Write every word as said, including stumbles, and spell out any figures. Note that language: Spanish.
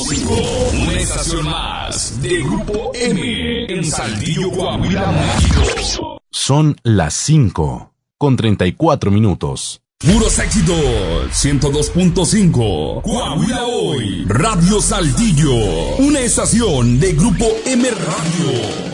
cinco, una estación más de Grupo M en Saltillo, Coahuila, México. Son las cinco con treinta y cuatro minutos. Puros éxitos, ciento dos punto cinco, Coahuila Hoy, Radio Saltillo, una estación de Grupo M Radio.